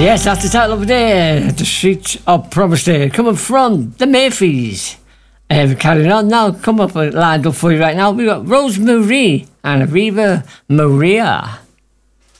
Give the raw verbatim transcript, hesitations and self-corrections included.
Yes, that's the title of the day, The Streets of Promise Day, coming from the Mayfies. Uh, carrying on now, come up lined up for you right now. We've got Rosemarie and Aviva Maria.